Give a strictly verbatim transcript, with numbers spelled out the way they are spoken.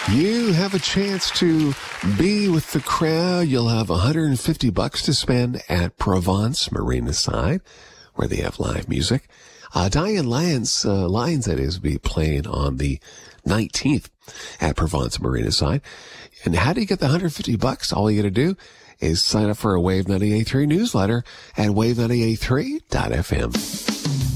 You have a chance to be with the crowd. You'll have one hundred fifty bucks to spend at Provence Marina Side, where they have live music. Uh, Diane Lyons, uh, Lyons, that is, will be playing on the nineteenth at Provence Marina Side. And how do you get the one hundred fifty bucks? All you got to do is sign up for a Wave ninety-eight point three newsletter at wave ninety-eight point three dot f m.